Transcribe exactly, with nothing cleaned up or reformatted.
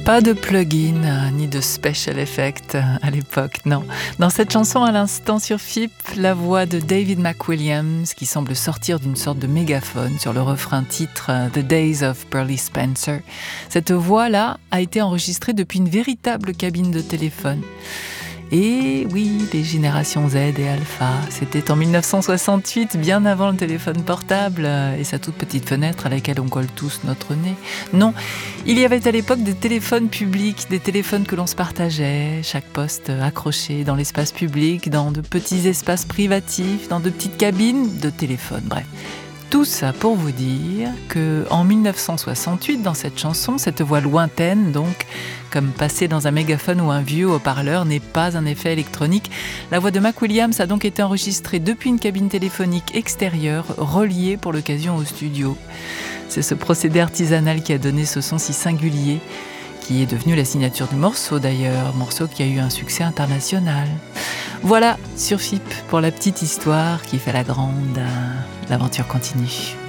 Pas de plugin euh, ni de special effect euh, à l'époque, non. Dans cette chanson à l'instant sur F I P, la voix de David McWilliams qui semble sortir d'une sorte de mégaphone sur le refrain titre euh, The Days of Burley Spencer. Cette voix-là a été enregistrée depuis une véritable cabine de téléphone. Et oui, les générations Z et Alpha, c'était en mille neuf cent soixante-huit, bien avant le téléphone portable et sa toute petite fenêtre à laquelle on colle tous notre nez. Non, il y avait à l'époque des téléphones publics, des téléphones que l'on se partageait, chaque poste accroché dans l'espace public, dans de petits espaces privatifs, dans de petites cabines de téléphone, bref. Tout ça pour vous dire qu'en mille neuf cent soixante-huit, dans cette chanson, cette voix lointaine, donc, comme passée dans un mégaphone ou un vieux haut-parleur, n'est pas un effet électronique. La voix de McWilliams a donc été enregistrée depuis une cabine téléphonique extérieure, reliée pour l'occasion au studio. C'est ce procédé artisanal qui a donné ce son si singulier, qui est devenu la signature du morceau d'ailleurs, morceau qui a eu un succès international. Voilà, sur F I P, pour la petite histoire qui fait la grande, l'aventure continue.